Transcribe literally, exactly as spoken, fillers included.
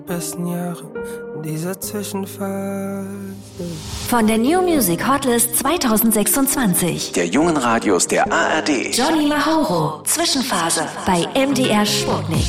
besten Jahre dieser Zwischenphase. Von der New Music Hotlist zwanzig sechsundzwanzig. Der jungen Radios der A R D. Johnny Mauro, Zwischenphase bei M D R Sputnik.